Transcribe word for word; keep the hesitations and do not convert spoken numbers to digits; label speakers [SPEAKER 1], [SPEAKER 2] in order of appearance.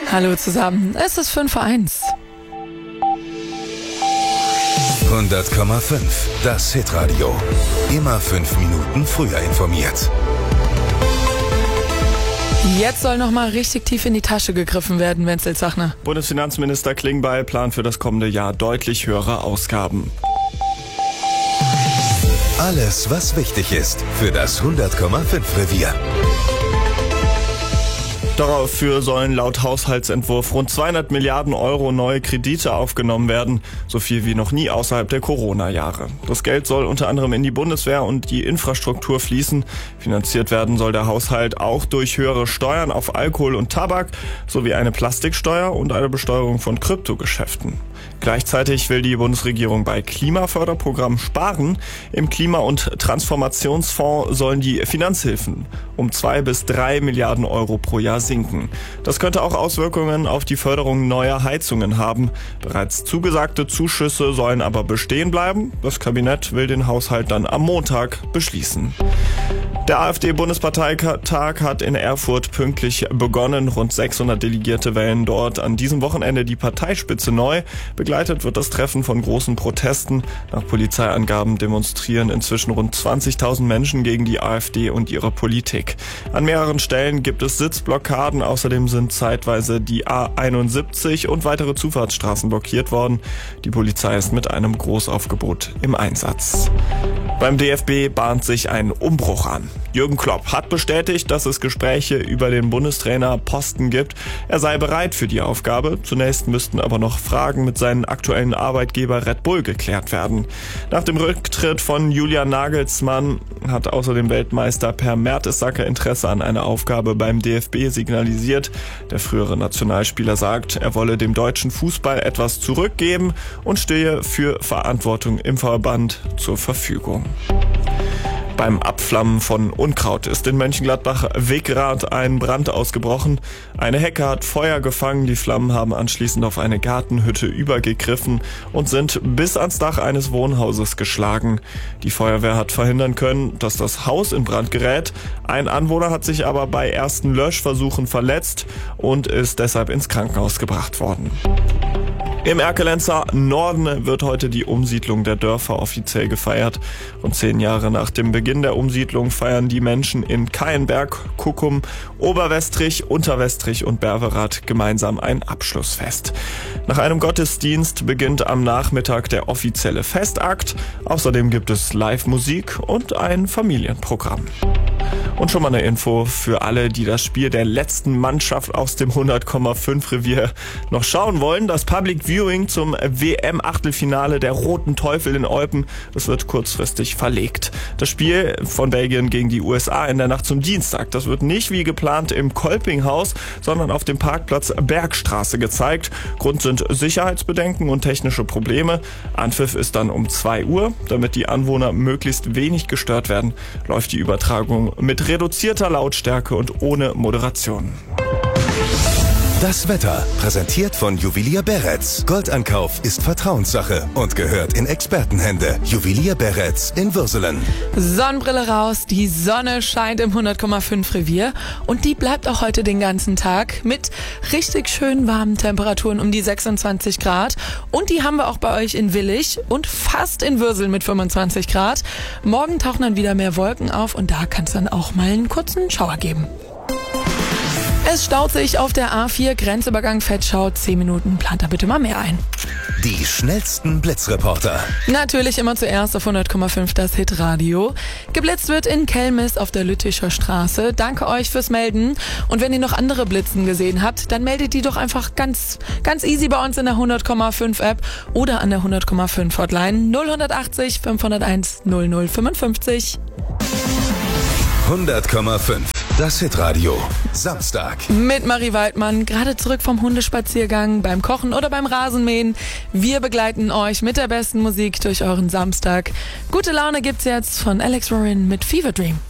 [SPEAKER 1] Hallo zusammen, es ist fünf vor eins.
[SPEAKER 2] hundert Komma fünf, das Hitradio. Immer fünf Minuten früher informiert.
[SPEAKER 1] Jetzt soll noch mal richtig tief in die Tasche gegriffen werden, Wenzel Zachner.
[SPEAKER 3] Bundesfinanzminister Klingbeil plant für das kommende Jahr deutlich höhere Ausgaben.
[SPEAKER 2] Alles, was wichtig ist für das hundert Komma fünf Revier.
[SPEAKER 3] Dafür sollen laut Haushaltsentwurf rund zweihundert Milliarden Euro neue Kredite aufgenommen werden, so viel wie noch nie außerhalb der Corona-Jahre. Das Geld soll unter anderem in die Bundeswehr und die Infrastruktur fließen. Finanziert werden soll der Haushalt auch durch höhere Steuern auf Alkohol und Tabak sowie eine Plastiksteuer und eine Besteuerung von Kryptogeschäften. Gleichzeitig will die Bundesregierung bei Klimaförderprogrammen sparen. Im Klima- und Transformationsfonds sollen die Finanzhilfen um zwei bis drei Milliarden Euro pro Jahr sinken. Das könnte auch Auswirkungen auf die Förderung neuer Heizungen haben. Bereits zugesagte Zuschüsse sollen aber bestehen bleiben. Das Kabinett will den Haushalt dann am Montag beschließen. Der AfD-Bundesparteitag hat in Erfurt pünktlich begonnen. Rund sechshundert Delegierte wählen dort an diesem Wochenende die Parteispitze neu. Begleitet wird das Treffen von großen Protesten. Nach Polizeiangaben demonstrieren inzwischen rund zwanzigtausend Menschen gegen die AfD und ihre Politik. An mehreren Stellen gibt es Sitzblockaden. Außerdem sind zeitweise die A einundsiebzig und weitere Zufahrtsstraßen blockiert worden. Die Polizei ist mit einem Großaufgebot im Einsatz. Beim D F B bahnt sich ein Umbruch an. Jürgen Klopp hat bestätigt, dass es Gespräche über den Bundestrainerposten gibt. Er sei bereit für die Aufgabe. Zunächst müssten aber noch Fragen mit seinem aktuellen Arbeitgeber Red Bull geklärt werden. Nach dem Rücktritt von Julian Nagelsmann hat außerdem Weltmeister Per Mertesacker Interesse an einer Aufgabe beim D F B signalisiert. Der frühere Nationalspieler sagt, er wolle dem deutschen Fußball etwas zurückgeben und stehe für Verantwortung im Verband zur Verfügung. Beim Abflammen von Unkraut ist in Mönchengladbach-Wegrath ein Brand ausgebrochen. Eine Hecke hat Feuer gefangen, die Flammen haben anschließend auf eine Gartenhütte übergegriffen und sind bis ans Dach eines Wohnhauses geschlagen. Die Feuerwehr hat verhindern können, dass das Haus in Brand gerät. Ein Anwohner hat sich aber bei ersten Löschversuchen verletzt und ist deshalb ins Krankenhaus gebracht worden. Im Erkelenzer Norden wird heute die Umsiedlung der Dörfer offiziell gefeiert. Rund zehn Jahre nach dem Beginn der Umsiedlung feiern die Menschen in Keienberg, Kuckum, Oberwestrich, Unterwestrich und Berverath gemeinsam ein Abschlussfest. Nach einem Gottesdienst beginnt am Nachmittag der offizielle Festakt. Außerdem gibt es Live-Musik und ein Familienprogramm. Und schon mal eine Info für alle, die das Spiel der letzten Mannschaft aus dem hundert Komma fünf Revier noch schauen wollen. Das Public Viewing zum W M-Achtelfinale der Roten Teufel in Eupen, das wird kurzfristig verlegt. Das Spiel von Belgien gegen die U S A in der Nacht zum Dienstag, das wird nicht wie geplant im Kolpinghaus, sondern auf dem Parkplatz Bergstraße gezeigt. Grund sind Sicherheitsbedenken und technische Probleme. Anpfiff ist dann um zwei Uhr. Damit die Anwohner möglichst wenig gestört werden, läuft die Übertragung mit reduzierter Lautstärke und ohne Moderation.
[SPEAKER 2] Das Wetter, präsentiert von Juwelier Beretz. Goldankauf ist Vertrauenssache und gehört in Expertenhände. Juwelier Beretz in Würselen.
[SPEAKER 1] Sonnenbrille raus, die Sonne scheint im hundert Komma fünf Revier und die bleibt auch heute den ganzen Tag mit richtig schön warmen Temperaturen um die sechsundzwanzig Grad. Und die haben wir auch bei euch in Willich und fast in Würselen mit fünfundzwanzig Grad. Morgen tauchen dann wieder mehr Wolken auf und da kann es dann auch mal einen kurzen Schauer geben. Es staut sich auf der A vier, Grenzübergang Fettschau, zehn Minuten, plant da bitte mal mehr ein.
[SPEAKER 2] Die schnellsten Blitzreporter.
[SPEAKER 1] Natürlich immer zuerst auf hundert Komma fünf das Hitradio. Geblitzt wird in Kelmis auf der Lütticher Straße. Danke euch fürs Melden. Und wenn ihr noch andere Blitzen gesehen habt, dann meldet die doch einfach ganz, ganz easy bei uns in der hundert Komma fünf App oder an der hundert Komma fünf Hotline null achtzig fünfhunderteins null null fünfundfünfzig.
[SPEAKER 2] hundert Komma fünf. Das Hitradio. Samstag.
[SPEAKER 1] Mit Marie Waldmann, gerade zurück vom Hundespaziergang, beim Kochen oder beim Rasenmähen. Wir begleiten euch mit der besten Musik durch euren Samstag. Gute Laune gibt's jetzt von Alex Warren mit Fever Dream.